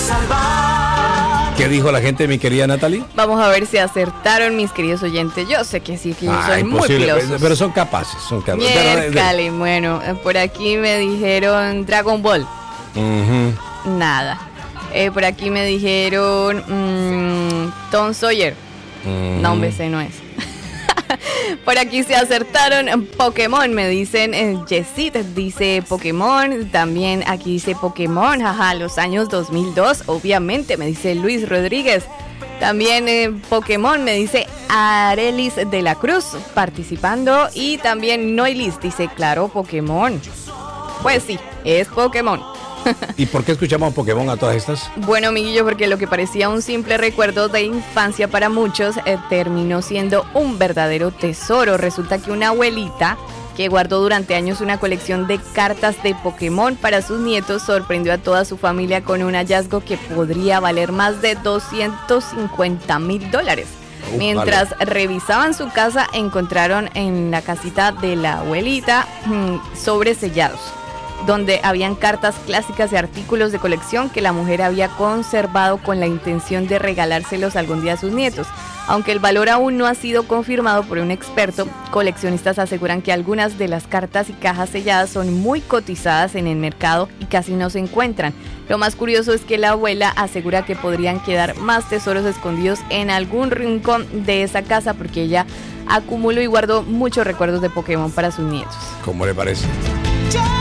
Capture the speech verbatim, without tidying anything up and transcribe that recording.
salvar. ¿Qué dijo la gente, mi querida Natalie? Vamos a ver si acertaron, mis queridos oyentes. Yo sé que sí, que ellos Ah, son muy imposible, pilosos. pero son capaces, son capaces. Miércale, bueno, eh, por aquí me dijeron Dragon Ball. Uh-huh. Nada. Eh, por aquí me dijeron mmm, Tom Sawyer. Uh-huh. No, hombre, ese no es. Por aquí se acertaron Pokémon, me dicen. eh, Yesit dice Pokémon. También aquí dice Pokémon, jaja, los años dos mil dos, obviamente, me dice Luis Rodríguez. También eh, Pokémon, me dice Arelis de la Cruz participando. Y también Noilis dice, claro, Pokémon. Pues sí, es Pokémon. ¿Y por qué escuchamos Pokémon a todas estas? Bueno, amiguillo, porque lo que parecía un simple recuerdo de infancia para muchos eh, terminó siendo un verdadero tesoro. Resulta que una abuelita que guardó durante años una colección de cartas de Pokémon para sus nietos sorprendió a toda su familia con un hallazgo que podría valer más de doscientos cincuenta mil dólares. Uh, Mientras vale. revisaban su casa, encontraron en la casita de la abuelita mmm, sobres sellados, donde habían cartas clásicas y artículos de colección que la mujer había conservado con la intención de regalárselos algún día a sus nietos. Aunque el valor aún no ha sido confirmado por un experto, coleccionistas aseguran que algunas de las cartas y cajas selladas son muy cotizadas en el mercado y casi no se encuentran. Lo más curioso es que la abuela asegura que podrían quedar más tesoros escondidos en algún rincón de esa casa porque ella acumuló y guardó muchos recuerdos de Pokémon para sus nietos. ¿Cómo le parece?